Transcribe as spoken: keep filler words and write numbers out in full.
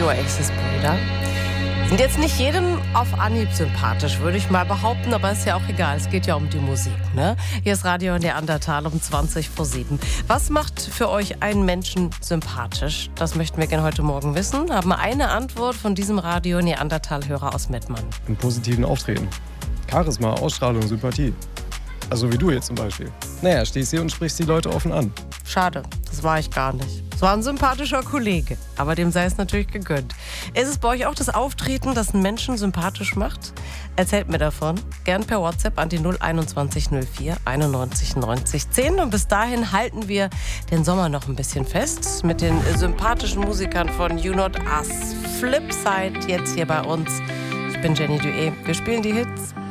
die Oasis-Brüder. Sind jetzt nicht jedem auf Anhieb sympathisch, würde ich mal behaupten, aber ist ja auch egal, es geht ja um die Musik, ne? Hier ist Radio Neandertal um zwanzig vor sieben. Was macht für euch einen Menschen sympathisch? Das möchten wir gerne heute Morgen wissen. Haben eine Antwort von diesem Radio Neandertal-Hörer aus Mettmann. Im positiven Auftreten. Charisma, Ausstrahlung, Sympathie. Also wie du jetzt zum Beispiel. Naja, stehst hier und sprichst die Leute offen an. Schade, das war ich gar nicht. Es war ein sympathischer Kollege, aber dem sei es natürlich gegönnt. Ist es bei euch auch das Auftreten, das einen Menschen sympathisch macht? Erzählt mir davon. Gern per WhatsApp an die null einundzwanzig null vier einundneunzig neunzig zehn. Und bis dahin halten wir den Sommer noch ein bisschen fest mit den sympathischen Musikern von You Not Us. Flipside jetzt hier bei uns. Ich bin Jenny Duet. Wir spielen die Hits.